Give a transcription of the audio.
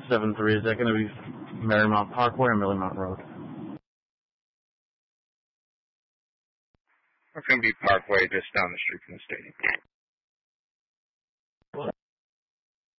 173. Is that going to be Marymount Parkway or Millymount Road? It's going to be Parkway, just down the street from the stadium.